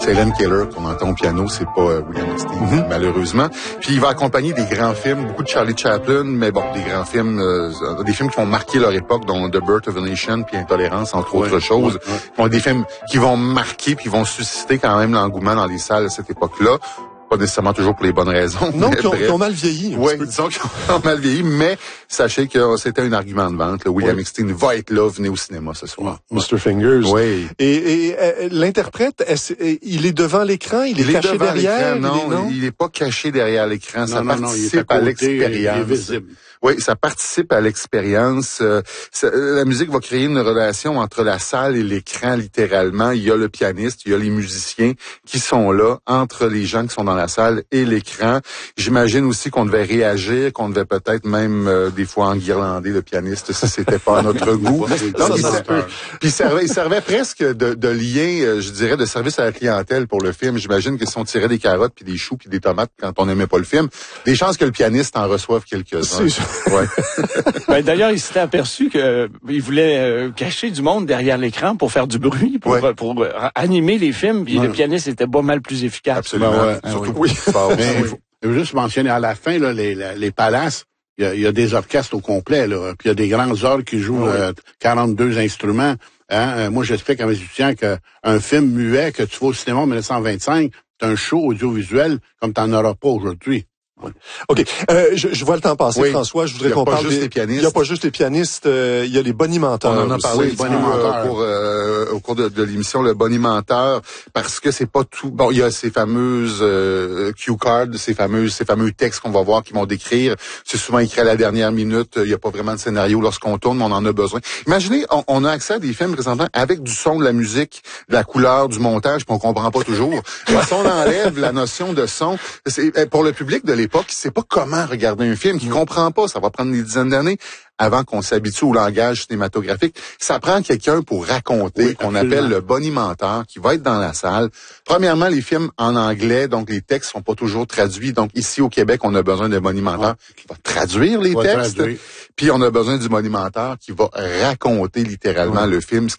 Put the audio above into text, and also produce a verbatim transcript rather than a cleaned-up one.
c'est Helen Keller qu'on entend au piano, c'est pas euh, William Epstein, mm-hmm. malheureusement. Puis il va accompagner des grands films, beaucoup de Charlie Chaplin, mais bon, des grands films, euh, des films qui vont marquer leur époque, dont The Birth of a Nation puis Intolérance, entre ouais, autres choses. Ouais, ouais. Des films qui vont marquer puis qui vont susciter quand même l'engouement dans les salles à cette époque-là. Pas nécessairement toujours pour les bonnes raisons. Non, qui ont, qui ont mal vieilli. Oui, disons qu'ils ont mal vieilli, mais sachez que c'était un argument de vente. Là. William oui. Epstein va être là, venez au cinéma ce soir. Ouais. mister Fingers. Oui. Et, et euh, l'interprète, est, il est devant l'écran, il, il est, est caché derrière? Non, il est, non, il est pas caché derrière l'écran. Non, ça non, participe non, à, à l'expérience. Oui, ça participe à l'expérience. Euh, ça, la musique va créer une relation entre la salle et l'écran, littéralement. Il y a le pianiste, il y a les musiciens qui sont là, entre les gens qui sont dans la salle et l'écran. J'imagine aussi qu'on devait réagir, qu'on devait peut-être même euh, des fois enguirlander le pianiste si c'était pas à notre goût. Donc, il, ser- puis il servait, il servait presque de, de lien, euh, je dirais, de service à la clientèle pour le film. J'imagine que si on tirait des carottes puis des choux puis des tomates quand on n'aimait pas le film, des chances que le pianiste en reçoive quelques-uns. Ouais. Ben, d'ailleurs, il s'était aperçu que il voulait euh, cacher du monde derrière l'écran pour faire du bruit, pour, ouais. pour, pour euh, animer les films. Puis ouais. le pianiste était pas mal plus efficace. Absolument. Ben ouais. ah, Surtout oui. oui. Mais il faut, il faut juste mentionner à la fin là, les, les palaces. Il y, a, il y a des orchestres au complet là. Puis il y a des grands orgues qui jouent ouais. euh, quarante-deux instruments. Hein? Euh, moi, j'explique à mes étudiants qu'un film muet que tu vois au cinéma en dix-neuf cent vingt-cinq, c'est un show audiovisuel comme t'en auras pas aujourd'hui. OK. Euh, je, je vois le temps passer, oui. François. Je voudrais qu'on parle des pianistes. Il n'y a pas juste les pianistes. Euh, il y a les bonimenteurs. On en a parlé oui, pour, euh, pour, euh, au cours de, de l'émission, le bonimenteur, parce que c'est pas tout. Bon, il y a ces fameuses euh, cue cards, ces fameuses, ces fameux textes qu'on va voir qui vont décrire. C'est souvent écrit à la dernière minute. Il n'y a pas vraiment de scénario lorsqu'on tourne, mais on en a besoin. Imaginez, on, on a accès à des films présentement avec du son, de la musique, de la couleur, du montage, puis on comprend pas toujours. Si on enlève la notion de son, c'est, pour le public de l'époque, c'est pas comment regarder un film, qui mmh. comprend pas, ça va prendre des dizaines d'années avant qu'on s'habitue au langage cinématographique. Ça prend quelqu'un pour raconter, oui, qu'on appelle le bonimenteur, qui va être dans la salle. Premièrement, les films en anglais, donc les textes sont pas toujours traduits. Donc ici au Québec, on a besoin d'un bonimenteur ah. qui va traduire les va textes. Traduire. Puis on a besoin du bonimenteur qui va raconter littéralement ah. le film, ce